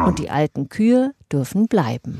und die alten Kühe dürfen bleiben.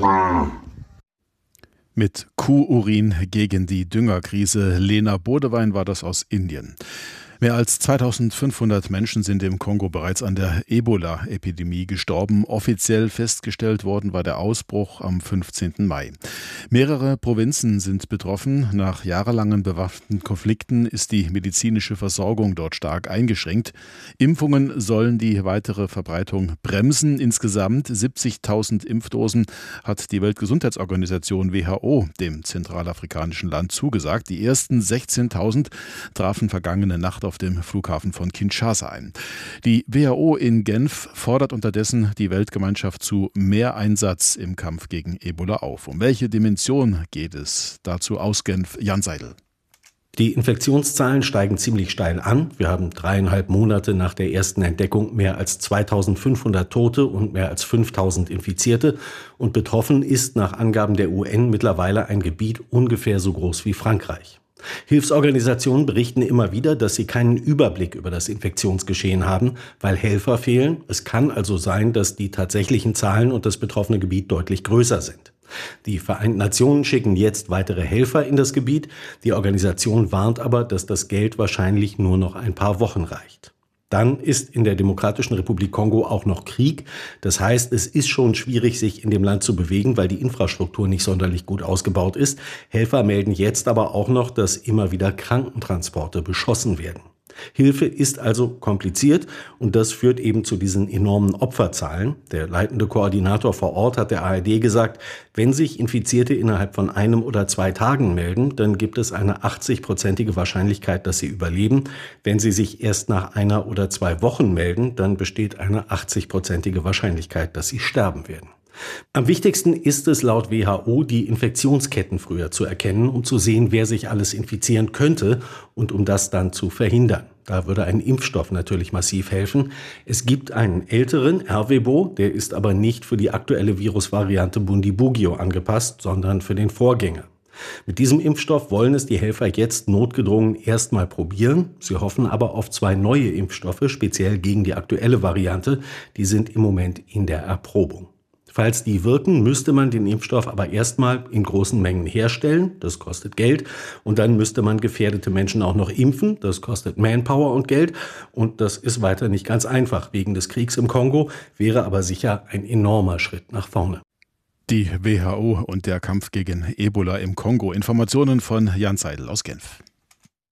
Mit Kuhurin gegen die Düngerkrise. Lena Bodewein war das aus Indien. Mehr als 2500 Menschen sind im Kongo bereits an der Ebola-Epidemie gestorben. Offiziell festgestellt worden war der Ausbruch am 15. Mai. Mehrere Provinzen sind betroffen. Nach jahrelangen bewaffneten Konflikten ist die medizinische Versorgung dort stark eingeschränkt. Impfungen sollen die weitere Verbreitung bremsen. Insgesamt 70.000 Impfdosen hat die Weltgesundheitsorganisation WHO dem zentralafrikanischen Land zugesagt. Die ersten 16.000 trafen vergangene Nacht auf dem Flughafen von Kinshasa ein. Die WHO in Genf fordert unterdessen die Weltgemeinschaft zu mehr Einsatz im Kampf gegen Ebola auf. Um welche Dimension geht es? Dazu aus Genf Jan Seidel. Die Infektionszahlen steigen ziemlich steil an. Wir haben 3,5 Monate nach der ersten Entdeckung mehr als 2.500 Tote und mehr als 5.000 Infizierte. Und betroffen ist nach Angaben der UN mittlerweile ein Gebiet ungefähr so groß wie Frankreich. Hilfsorganisationen berichten immer wieder, dass sie keinen Überblick über das Infektionsgeschehen haben, weil Helfer fehlen. Es kann also sein, dass die tatsächlichen Zahlen und das betroffene Gebiet deutlich größer sind. Die Vereinten Nationen schicken jetzt weitere Helfer in das Gebiet. Die Organisation warnt aber, dass das Geld wahrscheinlich nur noch ein paar Wochen reicht. Dann ist in der Demokratischen Republik Kongo auch noch Krieg. Das heißt, es ist schon schwierig, sich in dem Land zu bewegen, weil die Infrastruktur nicht sonderlich gut ausgebaut ist. Helfer melden jetzt aber auch noch, dass immer wieder Krankentransporte beschossen werden. Hilfe ist also kompliziert und das führt eben zu diesen enormen Opferzahlen. Der leitende Koordinator vor Ort hat der ARD gesagt, wenn sich Infizierte innerhalb von 1 oder 2 Tagen melden, dann gibt es eine 80-prozentige Wahrscheinlichkeit, dass sie überleben. Wenn sie sich erst nach 1 oder 2 Wochen melden, dann besteht eine 80-prozentige Wahrscheinlichkeit, dass sie sterben werden. Am wichtigsten ist es laut WHO, die Infektionsketten früher zu erkennen, um zu sehen, wer sich alles infizieren könnte und um das dann zu verhindern. Da würde ein Impfstoff natürlich massiv helfen. Es gibt einen älteren, Ervebo, der ist aber nicht für die aktuelle Virusvariante Bundibugyo angepasst, sondern für den Vorgänger. Mit diesem Impfstoff wollen es die Helfer jetzt notgedrungen erstmal probieren. Sie hoffen aber auf 2 neue Impfstoffe, speziell gegen die aktuelle Variante. Die sind im Moment in der Erprobung. Falls die wirken, müsste man den Impfstoff aber erstmal in großen Mengen herstellen. Das kostet Geld. Und dann müsste man gefährdete Menschen auch noch impfen. Das kostet Manpower und Geld. Und das ist weiter nicht ganz einfach. Wegen des Kriegs im Kongo wäre aber sicher ein enormer Schritt nach vorne. Die WHO und der Kampf gegen Ebola im Kongo. Informationen von Jan Seidel aus Genf.